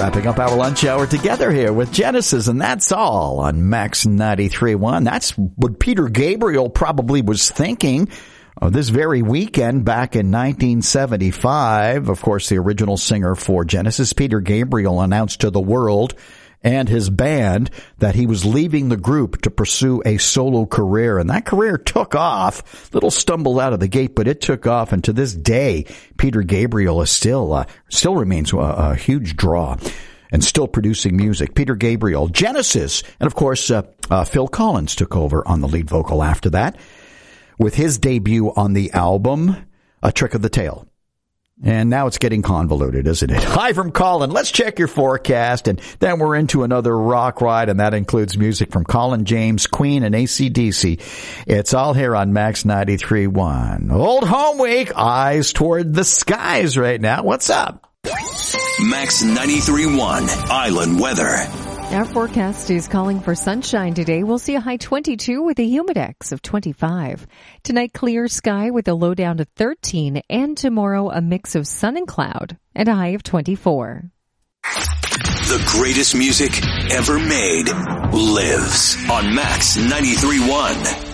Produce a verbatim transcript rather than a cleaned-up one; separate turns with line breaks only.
Wrapping up our lunch hour together here with Genesis, and that's all on Max ninety-three point one. That's what Peter Gabriel probably was thinking of this very weekend back in nineteen seventy-five. Of course, the original singer for Genesis, Peter Gabriel, announced to the world and his band that he was leaving the group to pursue a solo career. And that career took off. Little stumbled out of the gate, but it took off. And to this day, Peter Gabriel is still, uh, still remains a, a huge draw and still producing music. Peter Gabriel, Genesis. And of course, uh, uh, Phil Collins took over on the lead vocal after that with his debut on the album, A Trick of the Tail. And now it's getting convoluted, isn't it? Hi from Colin. Let's check your forecast, and then we're into another rock ride, and that includes music from Colin James, Queen, and A C D C. It's all here on Max ninety-three point one. Old Home Week, eyes toward the skies right now. What's up?
Max ninety-three point one, Island Weather.
Our forecast is calling for sunshine today. We'll see a high twenty-two with a humidex of twenty-five. Tonight, clear sky with a low down to thirteen. And tomorrow, a mix of sun and cloud and a high of twenty-four.
The greatest music ever made lives on Max ninety-three point one.